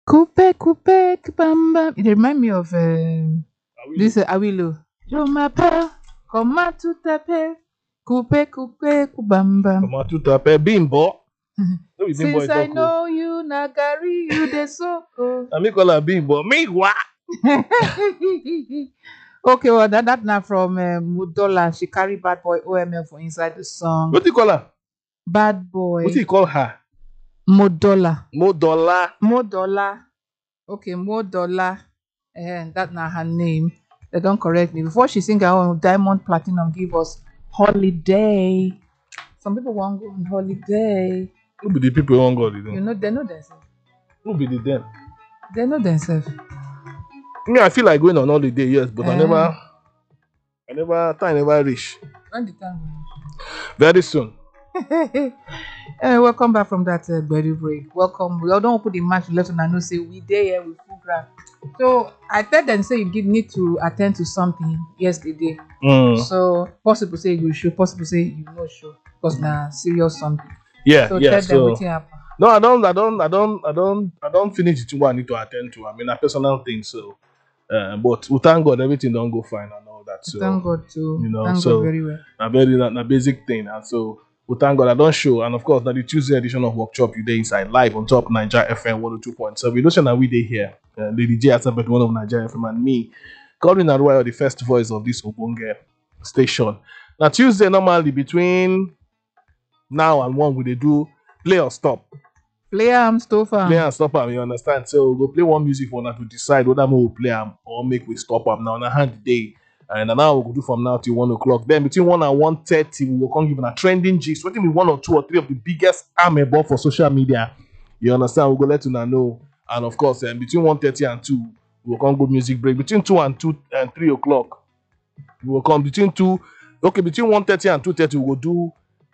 Coupe, coupe, bam, bam. It remind me of Awilo. this Awilo. Je m'appelle, comment tu t'appelles? Coupe, coupe, bam, bam. Comment tout appelle Bimbo? No be Bimbo Since is I not cool. know you, Nagari, you the soko. I me call her Bimbo. Me what? Okay, well that now from Mudola. She carry bad boy OML for inside the song. What do you call her? Bad boy What do you call her? Modola. Modola. Modola. Okay, Modola. And that now her name. They don't correct me. Before she sing her own Diamond Platinum, give us holiday. Some people want go on holiday. Who be the people who want God? You know, they know themselves. Who be the them? They know themselves. Me, I feel like going on holiday, yes, but Eh. time never reach. When the time Very soon. welcome back from that berry break. Welcome. We don't put the match left and I know say we there here with full ground. So I tell them say you need to attend to something yesterday. So possible say you show, possible say you no show because na serious something. Yeah, So yeah. tell them So what happen. no, I don't finish the two I need to attend to. I mean, a personal thing. So, but we thank God everything don't go fine and all that. So Thank God too. you know, Thank so God very well. a basic thing, and so we thank God I don't show, and of course now the Tuesday edition of Workshop you day inside live on top Niger FM 102.7. We know that we day here, Lady J Asabet, one of Niger FM, and me, Colin Arroyo, the first voice of this Obonge station. Now Tuesday normally between now and one we they do play or stop. Play am stop am. Play and stop am, you understand? So we'll go play one music for now to decide whether we will play am or make we stop am. Now on a hand day. And now we'll do from now till 1 o'clock. Then between 1 and 1:30, we will come give a trending gist. What be 1 or 2 or 3 of the biggest amebo for social media. You understand? We'll go let you know. And of course, between 1:30 and 2, we will come go music break. Between 2 and 3 o'clock, we will come between 1:30 and 2:30, we will do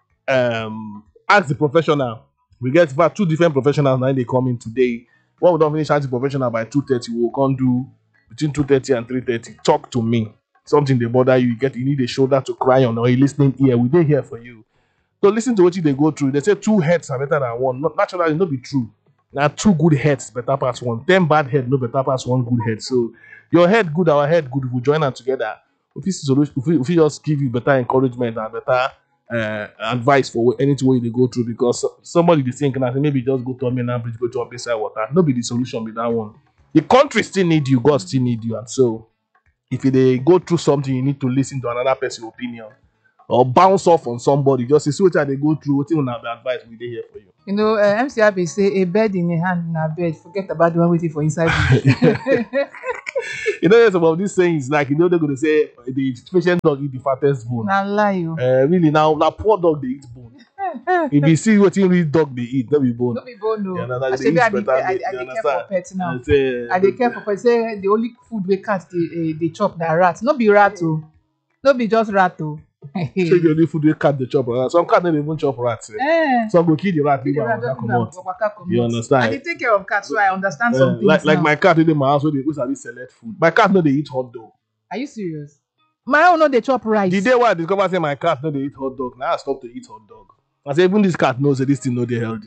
ask the professional. We get in fact 2 different professionals now they come in today. When we don't finish ask the professional by 2:30, we will come do between 2:30 and 3:30. Talk to me. Something they bother you, you need a shoulder to cry on or a listening ear. We dey here for you. So listen to what they go through. They say 2 heads are better than 1. Naturally, not be true. Now 2 good heads better pass 1. 10 bad head no better pass 1 good head. So your head good, our head good. If we join them together, if we just give you better encouragement and better advice for anything they go through, because somebody they think and maybe just go to a main bridge, go to a beside water. No be the solution be that one. The country still need you, God still need you, and so if they go through something, you need to listen to another person's opinion or bounce off on somebody. Just see what they go through. What you have advice we dey here for you. You know, MCRB say a bed in a hand in a bed. Forget about the one waiting for inside. You know, there's about these sayings like they're going to say the patient dog eat the fattest bone. Na lie o. Really now poor dog they eat bone. If you see what real dog they eat, that be bone. No be bone o. You understand? I They say eat I better dey meat, you care for understand? pets now. Say, I dey care for pets. Say the only food wey cat dey chop na rat. No be rat o. No be just rat o. Check the only food we cat the chop. Some cat don't even chop rats. Some go kill the rat, leave am waka comot. You understand? I dey take care of cats, so I understand some things like now. my cat in my house where they select food. My cat no dey eat hot dog. Are you serious? My own no dey chop rice. The day why I discover say my cat no dey eat hot dog, now I stop to eat hot dog. I say even this cat knows that this thing no dey healthy.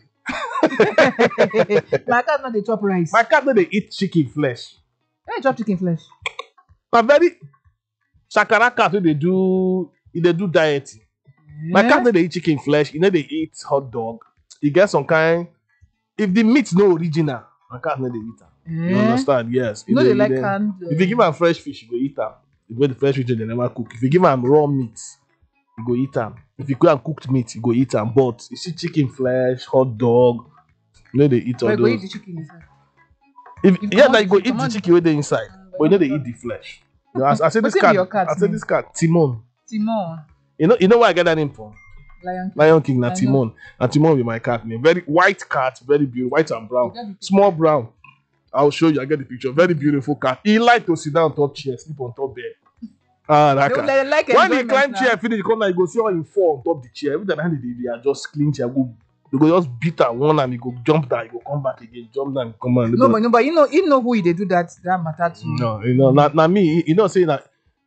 My cat no dey chop rice. My cat no dey eat chicken flesh. Why you chop chicken flesh? Na very shakara cat wey dey do diet. My cat no dey eat chicken flesh. E no dey eat hot dog. E get some kind. If the meat no original, my cat no dey eat am. You understand? Yes. You know they like canned. If you give am fresh fish, you go eat am. If the fresh fish they never cook. If you give am raw meat, you go eat am. If you cook am cooked meat, you go eat am. But you see chicken flesh, hot dog, you know they eat all Why go eat those. the chicken inside? That you go eat the chicken wey dey inside, but you know they eat the flesh. You know, I say this Wetin be cat. your cat I say name? this cat Timon. Timon. You know where I get that name from? Lion King. Lion King, na I know. Timon. And Timon be my cat name. Very white cat, very beautiful, white and brown. You get the picture? Small brown. I'll show you. I get the picture. Very beautiful cat. He like to sit down on top chair, sleep on top bed. That They cat. would like When he enjoyment climb now. chair finish, he come now, you go see how he fall on top the chair. Every time they are just clean chair, they go just beat am one and he go jump down, he go come back again, jump down, come on. No, but you know who they do that matter to. No, you know, not me. You know, saying that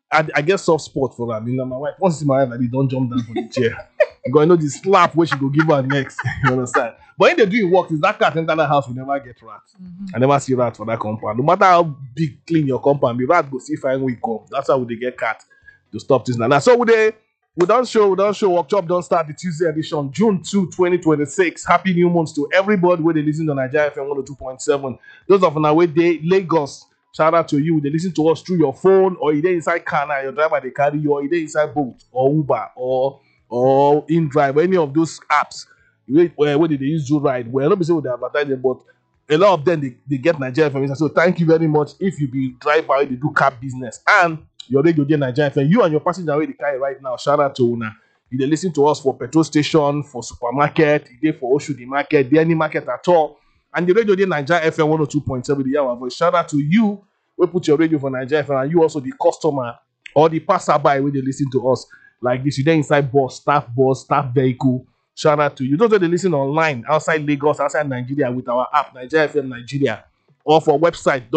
I get soft spot for her. My wife, once you see my wife, like, don't jump down from the chair. Because you know the slap where she go give her next. You understand? But if they doing work, is that cat enter that house, we never get rats. I never see rat for that compound. No matter how big clean your compound, the rat go see fine we come. That's how they get cat to stop this now. So we don't show workshop don't start the Tuesday edition, June 2, 2026. Happy new month to everybody where they listen to Nigeria FM 102.7. Those of now where they Lagos. Shout out to you. They listen to us through your phone, or either inside car now, your driver they carry you, or either inside boat or Uber or InDrive, any of those apps where they use to ride. Well, not be saying they advertise them, but a lot of them they get Nigeria FM. So thank you very much if you be driver, they do cab business, and your radio get Nigeria FM. You and your passenger where they carry right now. Shout out to Una. You they listen to us for petrol station, for supermarket, you dey for Oshodi market, any market at all. And the radio did Nigeria FM 102.7 the hour voice. Shout out to you. We put your radio for Nigeria FM, and you also the customer or the passerby when they listen to us like this. You then inside bus, staff vehicle. Shout out to you. Those are they listen online outside Lagos, outside Nigeria with our app Nigeria FM Nigeria, or for website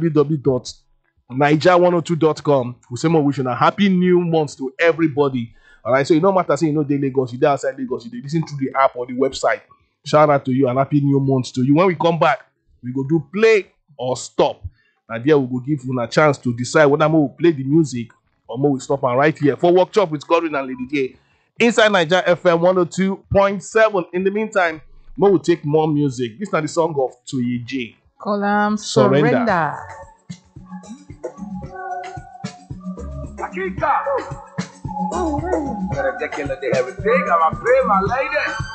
www.niger102.com. We say more wishing a happy new month to everybody. All right, so no matter say you know they Lagos, you dey outside Lagos, you dey listen through the app or the website. Shout out to you and happy new month to you. When we come back, we go do play or stop. And there we go give you a chance to decide whether we will play the music or we will stop and right here for workshop with Godwin and Lady J inside Nigeria FM 102.7. In the meantime, we will take more music. This is not the song of Toye J. Column Surrender. Akika. Better take a look at everything. I'm a my lady.